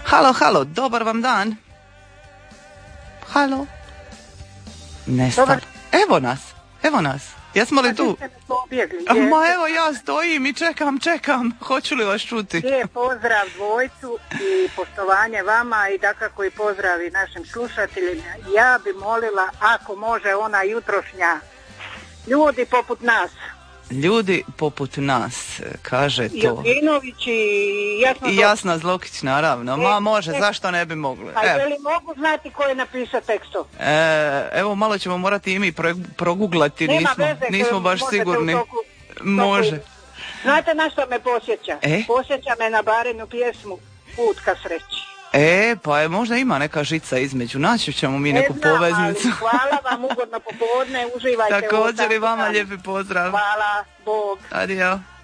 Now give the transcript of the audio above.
Halo, halo, dobar vam dan. Halo. Nestalo. Evo nas. Jesmo li tu? Ma evo ja stojim i čekam. Hoću li vas čuti? Lijep pozdrav dvojcu i poštovanje vama i dakako i pozdrav i našim slušateljima. Ja bi molila, ako može ona jutrošnja, ljudi poput nas. Ljudi poput nas, kaže to. Jovinović i Jasna Zlokić, naravno. Ma može, zašto ne bi mogli? A je li mogu znati ko je napisao tekstov? Evo, malo ćemo morati i mi proguglati, nismo baš sigurni. Može. Znate na što me posjeća? Posjeća me na Barinu pjesmu Put ka sreći. Pa možda ima neka žica između, naći ćemo mi neku poveznicu. Hvala vam, ugodno popodne, uživajte. Također i vama lijepi pozdrav. Hvala, Bog. Adio.